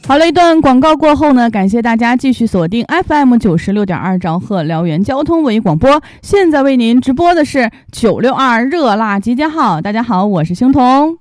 好了，一段广告过后呢，感谢大家继续锁定 FM 96.2兆赫辽源交通文艺广播。现在为您直播的是962热辣集结号。大家好，我是星彤。